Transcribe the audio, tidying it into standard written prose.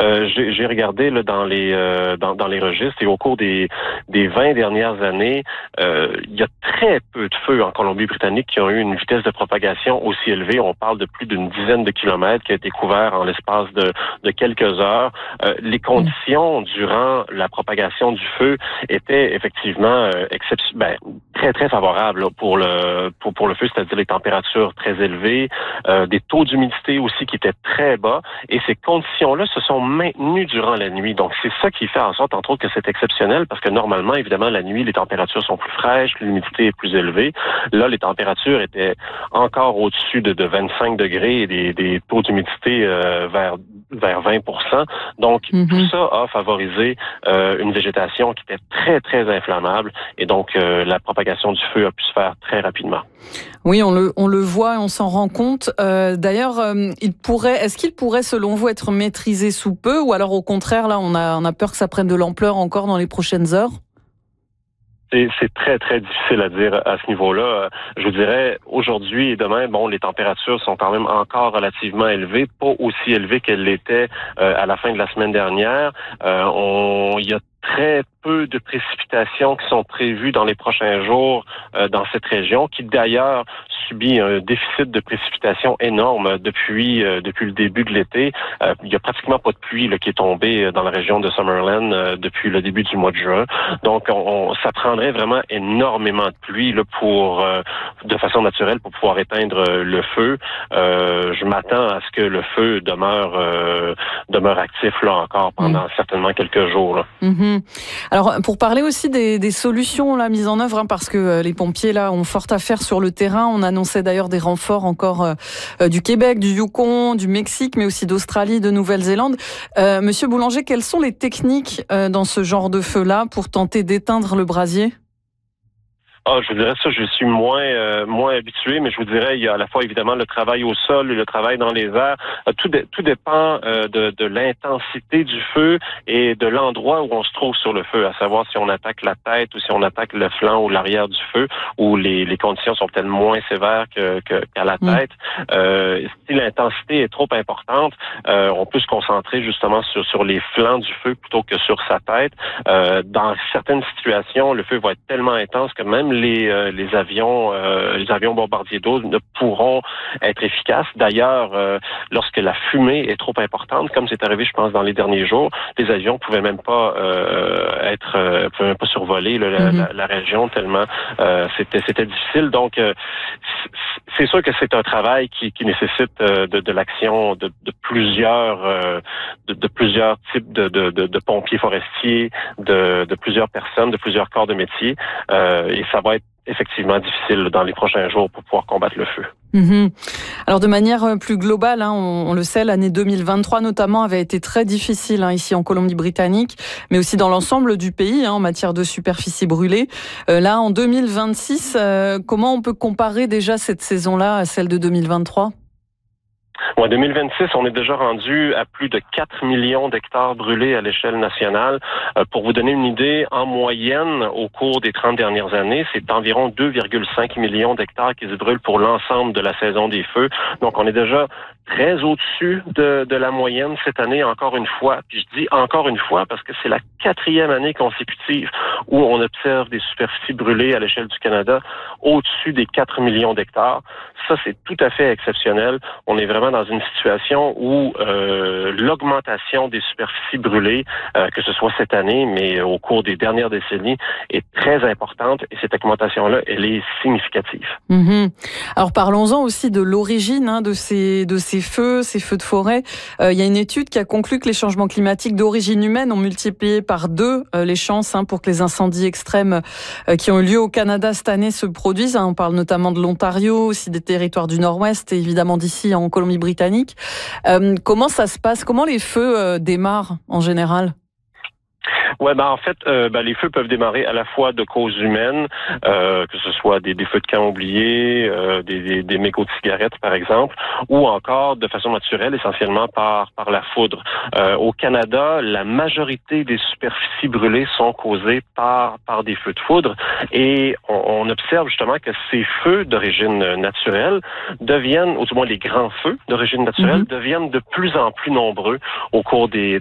J'ai regardé là, dans les registres et au cours des 20 dernières années, il y a très peu de feux en Colombie-Britannique qui ont eu une vitesse de propagation aussi élevée. On parle de plus d'une dizaine de kilomètres qui a été couvert en l'espace de quelques heures. Les conditions durant la propagation du feu étaient effectivement très très favorables là, pour le feu, c'est-à-dire les températures très élevées, des taux d'humidité aussi qui étaient très bas, et ces conditions-là se sont maintenues durant la nuit. Donc c'est ça qui fait en sorte, entre autres, que c'est exceptionnel, parce que normalement, évidemment, la nuit, les températures sont plus fraîches, l'humidité est plus élevée. Là, les températures étaient encore au-dessus de 25 degrés et des taux d'humidité vers 20%. Donc, tout ça a favorisé une végétation qui était très, très inflammable, et donc la propagation du feu a pu se faire très rapidement. Oui, on le voit et on s'en rend compte. D'ailleurs, est-ce qu'il pourrait, selon vous, être maîtrisé sous peu, ou alors au contraire, là, on a peur que ça prenne de l'ampleur encore dans les prochaines heures? C'est très, très difficile à dire à ce niveau-là. Je vous dirais, aujourd'hui et demain, les températures sont quand même encore relativement élevées, pas aussi élevées qu'elles l'étaient à la fin de la semaine dernière. Il y a très peu de précipitations qui sont prévues dans les prochains jours dans cette région, qui d'ailleurs subit un déficit de précipitations énorme depuis le début de l'été. Il y a pratiquement pas de pluie là, qui est tombée dans la région de Summerland depuis le début du mois de juin. Donc, ça prendrait vraiment énormément de pluie là, de façon naturelle pour pouvoir éteindre le feu. Je m'attends à ce que le feu demeure actif là encore pendant certainement quelques jours. Là. Alors, pour parler aussi des solutions là, mises en œuvre, parce que les pompiers là ont fort à faire sur le terrain. On annonçait d'ailleurs des renforts encore du Québec, du Yukon, du Mexique, mais aussi d'Australie, de Nouvelle-Zélande. Monsieur Boulanger, quelles sont les techniques dans ce genre de feu-là pour tenter d'éteindre le brasier? Je vous dirais ça, je suis moins habitué, mais je vous dirais, il y a à la fois évidemment le travail au sol et le travail dans les airs. Tout dépend de l'intensité du feu et de l'endroit où on se trouve sur le feu, à savoir si on attaque la tête ou si on attaque le flanc ou l'arrière du feu, où les conditions sont peut-être moins sévères qu'à la tête. Si l'intensité est trop importante, on peut se concentrer justement sur les flancs du feu plutôt que sur sa tête. Dans certaines situations, le feu va être tellement intense que même les avions bombardiers d'eau ne pourront être efficaces. D'ailleurs, lorsque la fumée est trop importante, comme c'est arrivé, je pense, dans les derniers jours, les avions pouvaient même pas survoler la région tellement c'était difficile. Donc, c'est sûr que c'est un travail qui nécessite de l'action de plusieurs types de pompiers forestiers, de plusieurs personnes, de plusieurs corps de métier, et ça va être effectivement difficile dans les prochains jours pour pouvoir combattre le feu. Alors de manière plus globale, on le sait, l'année 2023 notamment avait été très difficile ici en Colombie-Britannique, mais aussi dans l'ensemble du pays en matière de superficie brûlée. Là, en 2026, comment on peut comparer déjà cette saison-là à celle de 2023 ? En 2026, on est déjà rendu à plus de 4 millions d'hectares brûlés à l'échelle nationale. Pour vous donner une idée, en moyenne, au cours des 30 dernières années, c'est environ 2,5 millions d'hectares qui se brûlent pour l'ensemble de la saison des feux. Donc, on est déjà très au-dessus de la moyenne cette année, encore une fois. Puis je dis encore une fois parce que c'est la 4e année consécutive où on observe des superficies brûlées à l'échelle du Canada au-dessus des 4 millions d'hectares. Ça, c'est tout à fait exceptionnel. On est vraiment dans une situation où l'augmentation des superficies brûlées, que ce soit cette année, mais au cours des dernières décennies, est très importante, et cette augmentation-là, elle est significative. Alors parlons-en aussi de l'origine de ces feux de forêt. Il y a une étude qui a conclu que les changements climatiques d'origine humaine ont multiplié par 2 les chances pour que les incendies extrêmes qui ont eu lieu au Canada cette année se produisent. On parle notamment de l'Ontario, aussi des territoires du Nord-Ouest et évidemment d'ici en Colombie-Britannique. Comment ça se passe? Comment les feux démarrent en général? En fait, les feux peuvent démarrer à la fois de causes humaines, que ce soit des feux de camp oubliés, des mégots de cigarettes, par exemple, ou encore de façon naturelle, essentiellement par la foudre. Au Canada, la majorité des superficies brûlées sont causées par des feux de foudre, et on observe justement que ces feux d'origine naturelle deviennent, ou du moins les grands feux d'origine naturelle, deviennent de plus en plus nombreux au cours des